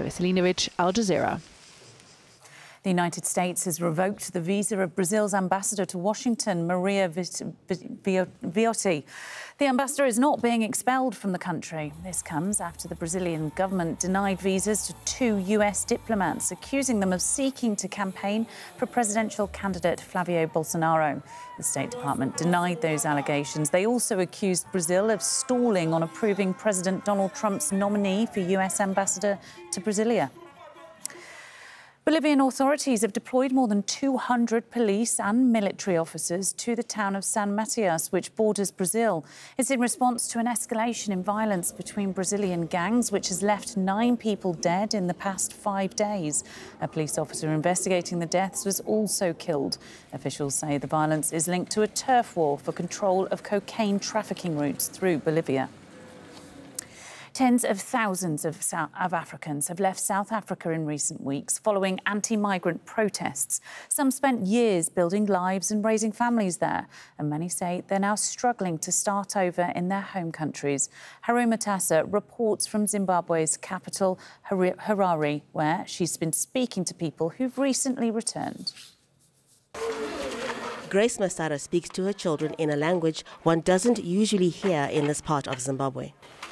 Veselinovic, Al Jazeera. The United States has revoked the visa of Brazil's ambassador to Washington, Maria Viotti. The ambassador is not being expelled from the country. This comes after the Brazilian government denied visas to 2 US diplomats, accusing them of seeking to campaign for presidential candidate Flavio Bolsonaro. The State Department denied those allegations. They also accused Brazil of stalling on approving President Donald Trump's nominee for US ambassador to Brasilia. Bolivian authorities have deployed more than 200 police and military officers to the town of San Matias, which borders Brazil. It's in response to an escalation in violence between Brazilian gangs, which has left 9 people dead in the past 5 days. A police officer investigating the deaths was also killed. Officials say the violence is linked to a turf war for control of cocaine trafficking routes through Bolivia. Tens of thousands of Africans have left South Africa in recent weeks following anti-migrant protests. Some spent years building lives and raising families there, and many say they're now struggling to start over in their home countries. Haru Matassa reports from Zimbabwe's capital, Harare, where she's been speaking to people who've recently returned. Grace Masara speaks to her children in a language one doesn't usually hear in this part of Zimbabwe.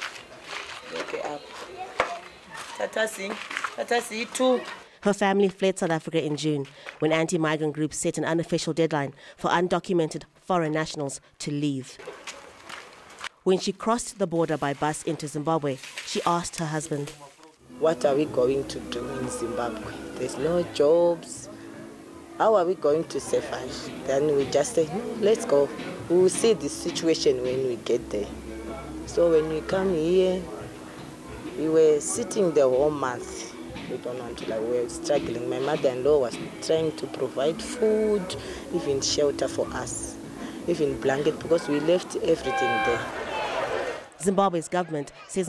Her family fled South Africa in June when anti-migrant groups set an unofficial deadline for undocumented foreign nationals to leave. When she crossed the border by bus into Zimbabwe, she asked her husband, "What are we going to do in Zimbabwe? There's no jobs. How are we going to survive?" Then we just said, "No, let's go. We will see the situation when we get there." So when we come here, we were sitting the whole month. We don't want to, we were struggling. My mother-in-law was trying to provide food, even shelter for us, even blanket, because we left everything there. Zimbabwe's government says